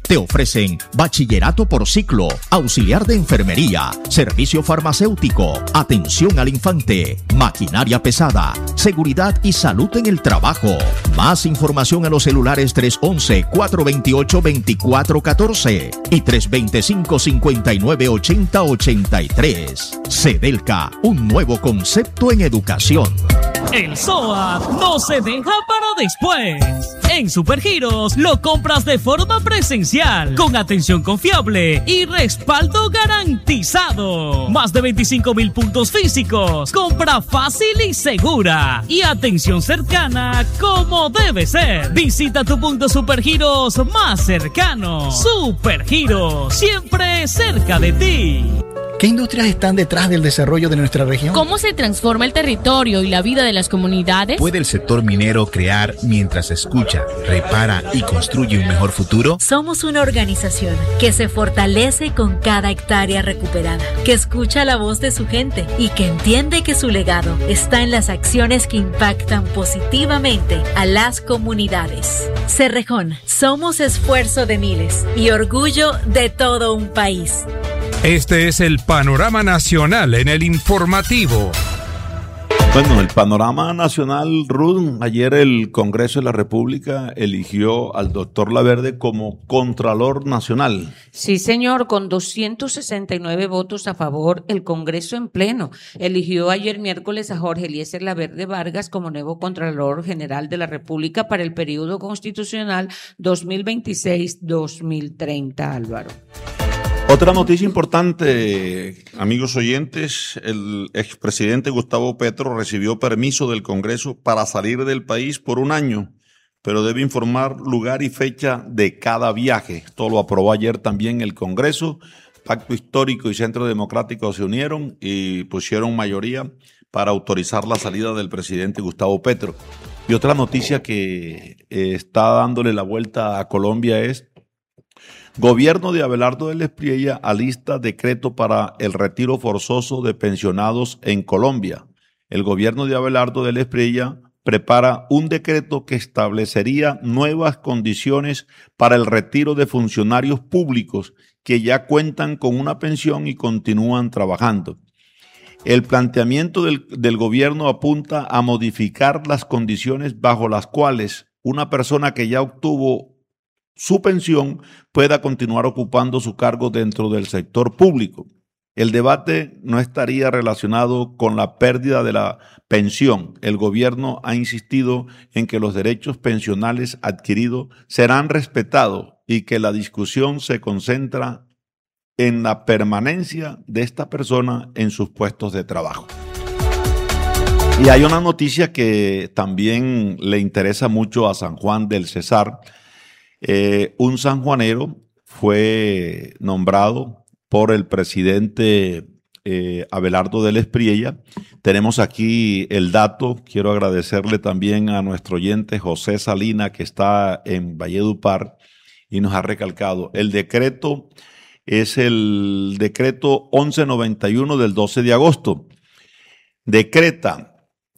Te ofrecen bachillerato por ciclo, auxiliar de enfermería, servicio farmacéutico, atención al infante, maquinaria pesada, seguridad y salud en el trabajo. Más información a los celulares 311-428-2414 y 325-5980-83. Cedelca, un nuevo concepto en educación. El SOAT no se deja para después. En Supergiros lo compras de forma presencial, con atención confiable y respaldo garantizado. Más de 25,000 puntos físicos, compra fácil y segura y atención cercana como debe ser. Visita tu punto Supergiros más cercano. Supergiros, siempre cerca de ti. ¿Qué industrias están detrás del desarrollo de nuestra región? ¿Cómo se transforma el territorio y la vida de las comunidades? ¿Puede el sector minero crear mientras escucha, repara y construye un mejor futuro? Somos una organización que se fortalece con cada hectárea recuperada, que escucha la voz de su gente y que entiende que su legado está en las acciones que impactan positivamente a las comunidades. Cerrejón, somos esfuerzo de miles y orgullo de todo un país. Este es el panorama nacional en el informativo. Bueno, el panorama nacional, Ruth, ayer el Congreso de la República eligió al doctor Laverde como Contralor Nacional. Sí, señor, con 269 votos a favor, el Congreso en pleno eligió ayer miércoles a Jorge Eliezer Laverde Vargas como nuevo Contralor General de la República para el periodo constitucional 2026-2030, Álvaro. Otra noticia importante, amigos oyentes, el expresidente Gustavo Petro recibió permiso del Congreso para salir del país por un año, pero debe informar lugar y fecha de cada viaje. Esto lo aprobó ayer también el Congreso. Pacto Histórico y Centro Democrático se unieron y pusieron mayoría para autorizar la salida del presidente Gustavo Petro. Y otra noticia que está dándole la vuelta a Colombia es: Gobierno de Abelardo del Espriella alista decreto para el retiro forzoso de pensionados en Colombia. El gobierno de Abelardo del Espriella prepara un decreto que establecería nuevas condiciones para el retiro de funcionarios públicos que ya cuentan con una pensión y continúan trabajando. El planteamiento del gobierno apunta a modificar las condiciones bajo las cuales una persona que ya obtuvo su pensión pueda continuar ocupando su cargo dentro del sector público. El debate no estaría relacionado con la pérdida de la pensión. El gobierno ha insistido en que los derechos pensionales adquiridos serán respetados y que la discusión se concentra en la permanencia de esta persona en sus puestos de trabajo. Y hay una noticia que también le interesa mucho a San Juan del Cesar. Un sanjuanero fue nombrado por el presidente Abelardo del Espriella. Tenemos aquí el dato. Quiero agradecerle también a nuestro oyente José Salina, que está en Valledupar y nos ha recalcado. El decreto es el decreto 1191 del 12 de agosto. Decreta: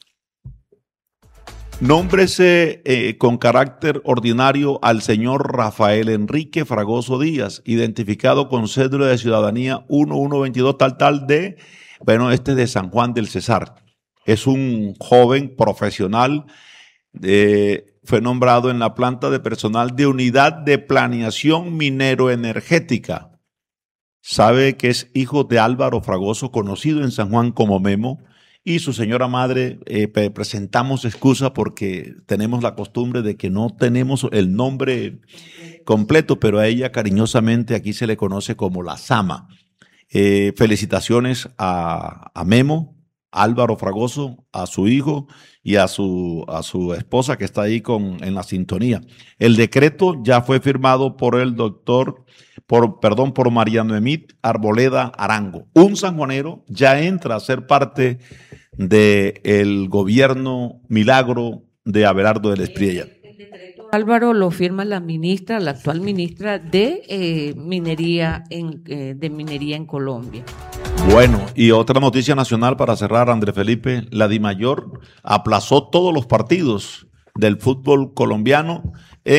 nómbrese con carácter ordinario al señor Rafael Enrique Fragoso Díaz, identificado con cédula de ciudadanía 1122 tal de, bueno, este es de San Juan del Cesar. Es un joven profesional, fue nombrado en la planta de personal de unidad de planeación minero-energética. Sabe que es hijo de Álvaro Fragoso, conocido en San Juan como Memo, y su señora madre. Presentamos excusa porque tenemos la costumbre de que no tenemos el nombre completo, pero a ella cariñosamente aquí se le conoce como la Sama. Felicitaciones a Memo, Álvaro Fragoso, a su hijo y a su esposa que está ahí en la sintonía. El decreto ya fue firmado por el por Mariano Emit Arboleda Arango. Un sanjuanero ya entra a ser parte del gobierno milagro de Abelardo del Espriella. El decreto, Álvaro, lo firma la actual ministra de minería en Colombia. Bueno, y otra noticia nacional para cerrar, André Felipe: la DIMAYOR aplazó todos los partidos del fútbol colombiano